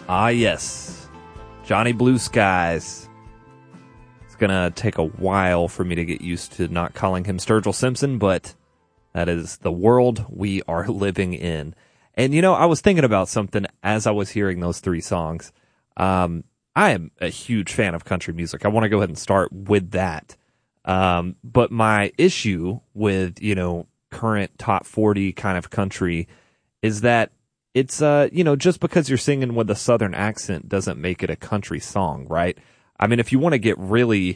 Ah, yes. Johnny Blue Skies. It's going to take a while for me to get used to not calling him Sturgill Simpson, but that is the world we are living in. And, you know, I was thinking about something as I was hearing those three songs. I am a huge fan of country music. I want to go ahead and start with that. But my issue with, you know, current top 40 kind of country is that it's, you know, just because you're singing with a southern accent doesn't make it a country song, right? I mean, if you want to get really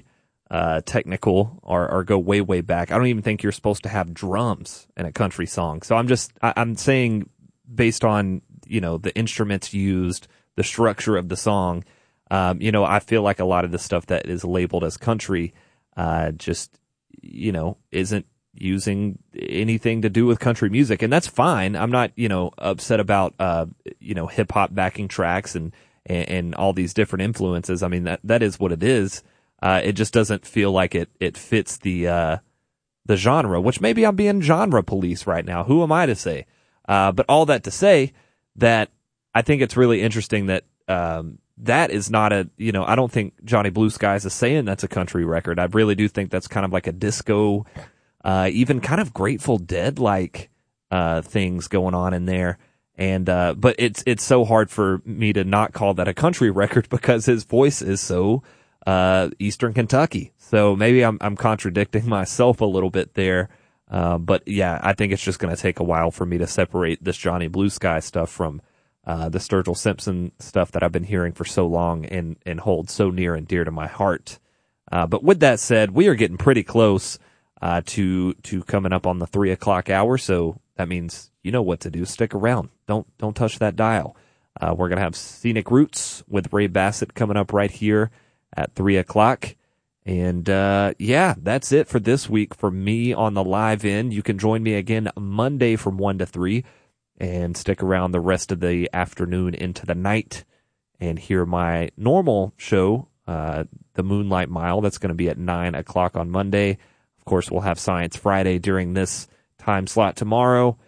technical or go way, way back, I don't even think you're supposed to have drums in a country song. So I'm saying based on, you know, the instruments used, the structure of the song, you know, I feel like a lot of the stuff that is labeled as country just, you know, isn't using anything to do with country music. And that's fine. I'm not, you know, upset about, you know, hip hop backing tracks and all these different influences. I mean, that is what it is. It just doesn't feel like it fits the genre, which maybe I'm being genre police right now. Who am I to say? But all that to say that I think it's really interesting that, that is not a, you know, I don't think Johnny Blue Skies is saying that's a country record. I really do think that's kind of like a disco, even kind of Grateful Dead like, things going on in there. And, but it's so hard for me to not call that a country record because his voice is so, Eastern Kentucky. So maybe I'm contradicting myself a little bit there. But yeah, I think it's just going to take a while for me to separate this Johnny Blue Sky stuff from, the Sturgill Simpson stuff that I've been hearing for so long and hold so near and dear to my heart. But with that said, we are getting pretty close, to coming up on the 3 o'clock hour. So that means you know what to do. Stick around. Don't touch that dial. We're going to have Scenic Roots with Ray Bassett coming up right here at 3 o'clock. And, yeah, that's it for this week for me on the live end. You can join me again Monday from 1 to 3 and stick around the rest of the afternoon into the night and hear my normal show, the Moonlight Mile. That's going to be at 9 o'clock on Monday. Of course, we'll have Science Friday during this time slot tomorrow.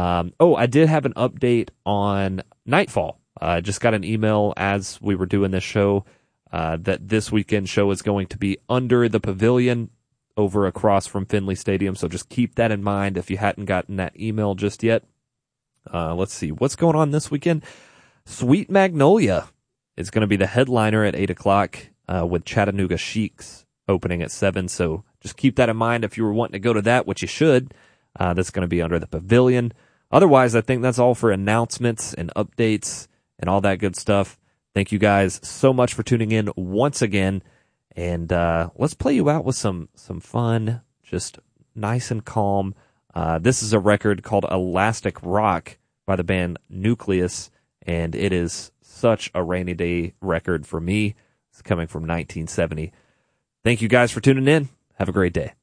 I did have an update on Nightfall. I just got an email as we were doing this show, that this weekend show is going to be under the pavilion over across from Finley Stadium. So just keep that in mind if you hadn't gotten that email just yet. Let's see what's going on this weekend. Sweet Magnolia is going to be the headliner at 8 o'clock, with Chattanooga Sheiks opening at 7. So just keep that in mind if you were wanting to go to that, which you should. That's going to be under the pavilion. Otherwise, I think that's all for announcements and updates and all that good stuff. Thank you guys so much for tuning in once again. And, let's play you out with some fun, just nice and calm. This is a record called Elastic Rock by the band Nucleus, and it is such a rainy day record for me. It's coming from 1970. Thank you guys for tuning in. Have a great day.